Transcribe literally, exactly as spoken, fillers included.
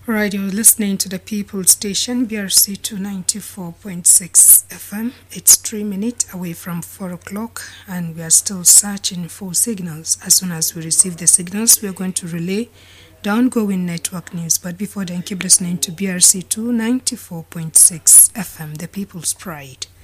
Right, you're listening to the People Station, B R C two ninety-four point six F M. It's three minutes away from four o'clock, and we are still searching for signals. As soon as we receive the signals, we are going to relay the ongoing network news. But before then, keep listening to B R C two ninety-four point six F M, the People's Pride.